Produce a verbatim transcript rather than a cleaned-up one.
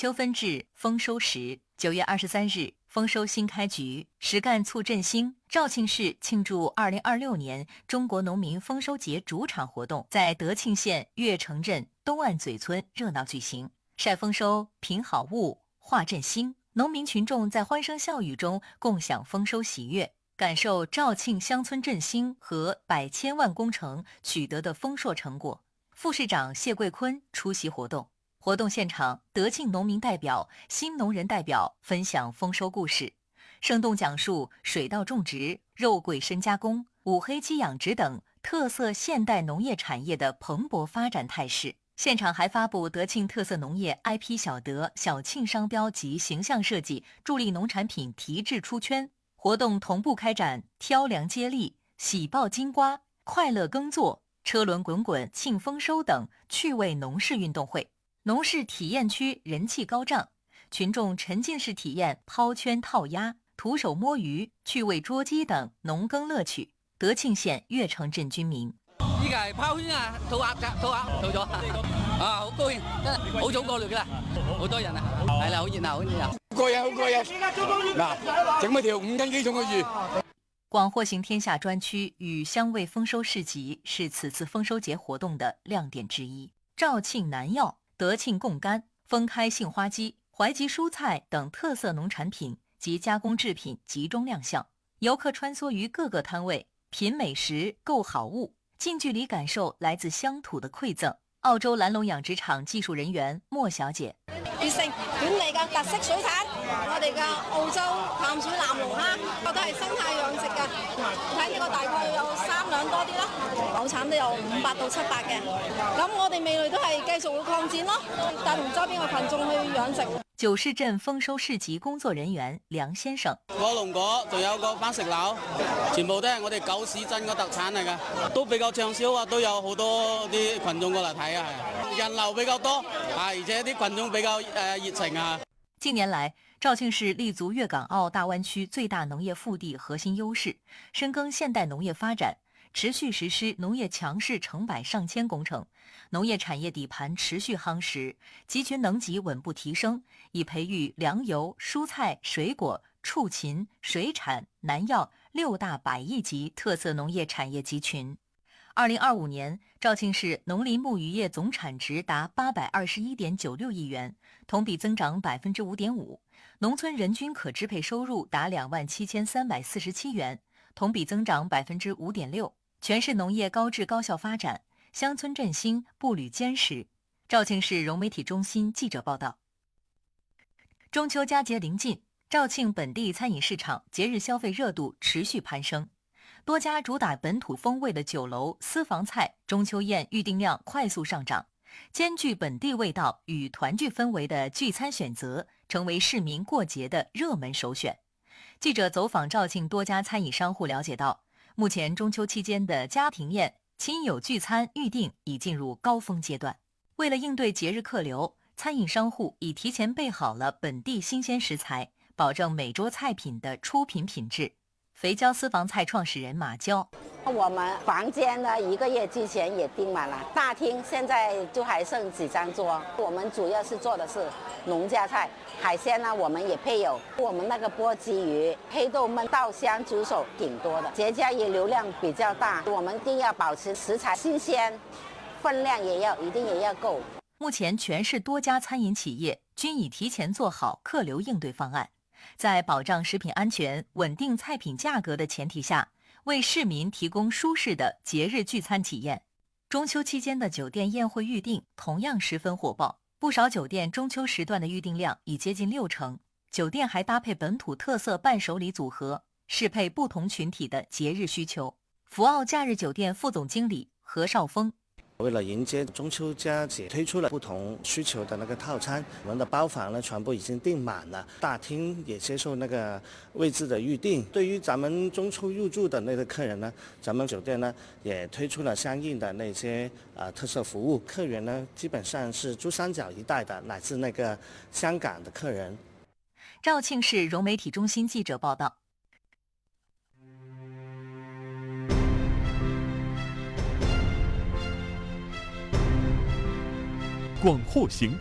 秋分至，丰收时。九月二十三日，丰收新开局，实干促振兴。肇庆市庆祝二零二六年中国农民丰收节主场活动在德庆县越城镇东岸嘴村热闹举行，晒丰收、品好物、话振兴。农民群众在欢声笑语中共享丰收喜悦，感受肇庆乡村振兴和百千万工程取得的丰硕成果。副市长谢桂坤出席活动。活动现场，德庆农民代表、新农人代表分享丰收故事，生动讲述水稻种植、肉桂参加工、五黑鸡养殖等特色现代农业产业的蓬勃发展态势。现场还发布德庆特色农业 I P 小德、小庆商标及形象设计，助力农产品提质出圈。活动同步开展挑粮接力、喜报金瓜、快乐耕作、车轮滚滚庆丰收等趣味农事运动会。农事体验区人气高涨，群众沉浸式体验抛圈套鸭、徒手摸鱼、趣味捉鸡等農耕樂趣。德慶縣越城鎮居民： 依家係拋圈啊，套鴨㗎，套鴨套咗啊，好高興，真係好早過嚟㗎啦，好多人啊，係啦，好熱鬧，好熱鬧， 好過癮，好過癮。嗱，整乜條五斤幾重嘅魚。 廣貨行天下專區與香味豐收市集是此次豐收節活動的亮點之一。肇慶南藥、德慶貢柑、豐開杏花雞、淮吉蔬菜等特色農產品及加工製品集中亮相，遊客穿梭於各個攤位，品美食、購好物，近距離感受來自鄉土的饋贈。澳洲藍龍養殖場技術人員莫小姐： 粵城本地嘅特色水產，我哋嘅澳洲淡水藍龍蝦，我都係生態養殖嘅。睇呢個大概有三兩多啲啦，亩產都有五百到七百嘅。咁我哋未來都係繼續會擴展咯，帶同周邊嘅群眾去養殖。 九市鎮豐收市集工作人員梁先生： 火龍果仲有個番石榴，全部都係我哋九市鎮嘅特產嚟㗎，都比較暢銷啊，都有好多啲群眾過嚟睇啊，係人流比較多啊，而且啲群眾比較誒熱情啊。 近年來，肇慶市立足粵港澳大灣區最大農業腹地核心優勢，深耕現代農業發展，持續實施農業強市成百上千工程，農業產業底盤持續夯實，集群能級穩步提升，以培育糧油、蔬菜、水果、畜禽、水產、南藥六大百億級特色農業產業集群。二零二五年，肇慶市農林牧漁業總產值達八百二十一點九六億元，同比增長百分之五點五，農村人均可支配收入達兩萬七千三百四十七元，同比增長百分之五點六。全市農業高質高效發展，鄉村振興步履堅實。肇慶市融媒體中心記者報道。中秋佳節臨近，肇慶本地餐飲市場節日消費熱度持續攀升，多家主打本土風味的酒樓、私房菜中秋宴預訂量快速上漲，兼具本地味道與團聚氛圍的聚餐選擇成為市民過節的熱門首選。記者走訪肇慶多家餐飲商戶了解到，目前中秋期間的家庭宴、親友聚餐預訂已進入高峰階段。為了應對節日客流，餐飲商戶已提前備好了本地新鮮食材，保證每桌菜品的出品品質。肥椒私房菜創始人馬嬌： 我們房間呢一個月之前也訂滿了，大廳現在就還剩幾張桌。我們主要是做的是農家菜，海鮮呢我們也配有我們那個波鯽魚、黑豆燜、稻香豬手挺多的。節假日流量比較大，我們一定要保持食材新鮮，分量也要一定也要夠。 目前全市多家餐飲企業均已提前做好客流應對方案，在保障食品安全、穩定菜品價格的前提下，為市民提供舒適的節日聚餐體驗。中秋期間的酒店宴會預訂同樣十分火爆，不少酒店中秋時段的預訂量已接近六成。酒店還搭配本土特色伴手禮組合，適配不同群體的節日需求。福澳假日酒店副總經理何少峰： 為了迎接中秋佳節，推出了不同需求的那個套餐，我們的包房呢全部已經訂滿了，大廳也接受那個位置的預訂。對於咱們中秋入住的那個客人呢，咱們酒店呢也推出了相應的那些啊、呃、特色服務。客源呢基本上是珠三角一帶的，乃至那個香港的客人。 肇慶市融媒體中心記者報道。 廣貨行